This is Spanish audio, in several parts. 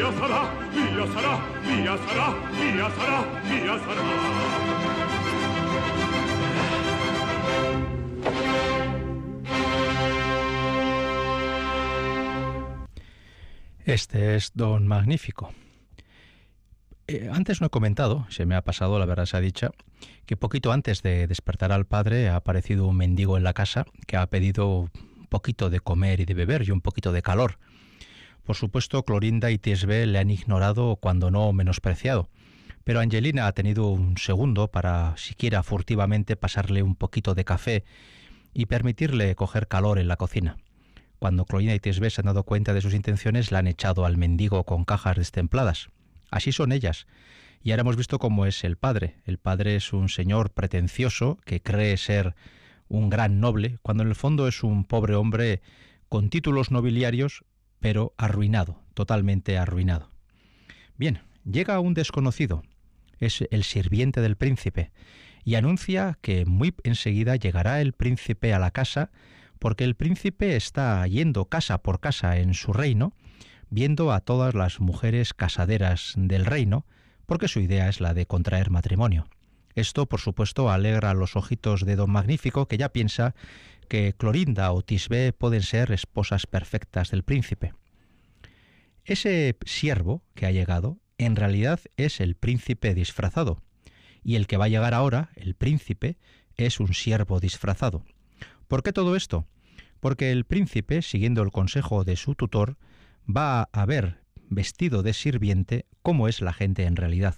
Este es Don Magnífico. Antes no he comentado, se me ha pasado, la verdad sea dicha, que poquito antes de despertar al padre ha aparecido un mendigo en la casa que ha pedido un poquito de comer y de beber y un poquito de calor. Por supuesto, Clorinda y Tisbe le han ignorado, cuando no menospreciado, pero Angelina ha tenido un segundo para siquiera furtivamente pasarle un poquito de café y permitirle coger calor en la cocina. Cuando Clorinda y Tisbe se han dado cuenta de sus intenciones, la han echado al mendigo con cajas destempladas. Así son ellas. Y ahora hemos visto cómo es el padre. El padre es un señor pretencioso que cree ser un gran noble, cuando en el fondo es un pobre hombre con títulos nobiliarios, pero arruinado, totalmente arruinado. Bien, llega un desconocido. Es el sirviente del príncipe y anuncia que muy enseguida llegará el príncipe a la casa, porque el príncipe está yendo casa por casa en su reino, viendo a todas las mujeres casaderas del reino, porque su idea es la de contraer matrimonio. Esto, por supuesto, alegra los ojitos de Don Magnífico, que ya piensa que Clorinda o Tisbe pueden ser esposas perfectas del príncipe. Ese siervo que ha llegado, en realidad es el príncipe disfrazado, y el que va a llegar ahora, el príncipe, es un siervo disfrazado. ¿Por qué todo esto? Porque el príncipe, siguiendo el consejo de su tutor, va a ver, vestido de sirviente, cómo es la gente en realidad.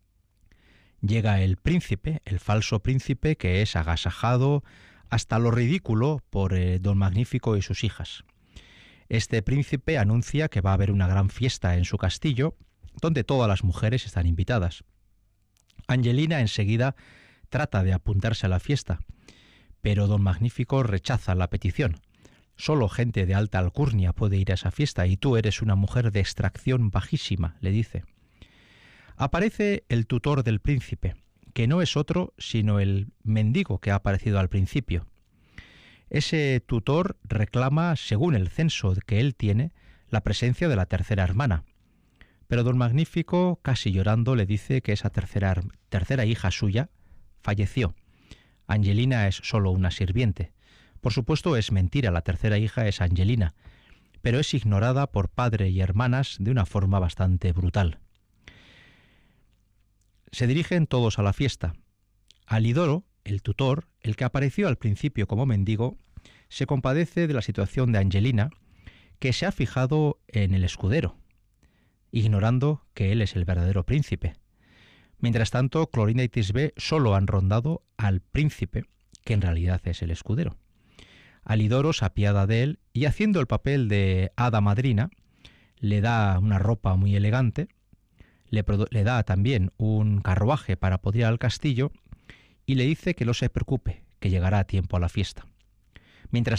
Llega el príncipe, el falso príncipe, que es agasajado hasta lo ridículo por Don Magnífico y sus hijas. Este príncipe anuncia que va a haber una gran fiesta en su castillo, donde todas las mujeres están invitadas. Angelina enseguida trata de apuntarse a la fiesta, pero Don Magnífico rechaza la petición. Solo gente de alta alcurnia puede ir a esa fiesta y tú eres una mujer de extracción bajísima, le dice. Aparece el tutor del príncipe, que no es otro sino el mendigo que ha aparecido al principio. Ese tutor reclama, según el censo que él tiene, la presencia de la tercera hermana. Pero Don Magnífico, casi llorando, le dice que esa tercera hija suya falleció. Angelina es solo una sirviente. Por supuesto, es mentira, la tercera hija es Angelina, pero es ignorada por padre y hermanas de una forma bastante brutal. Se dirigen todos a la fiesta. Alidoro, el tutor, el que apareció al principio como mendigo, se compadece de la situación de Angelina, que se ha fijado en el escudero, ignorando que él es el verdadero príncipe. Mientras tanto, Clorinda y Tisbe solo han rondado al príncipe, que en realidad es el escudero. Alidoro se apiada de él y, haciendo el papel de hada madrina, le da una ropa muy elegante, le da también un carruaje para poder ir al castillo y le dice que no se preocupe, que llegará a tiempo a la fiesta. Mientras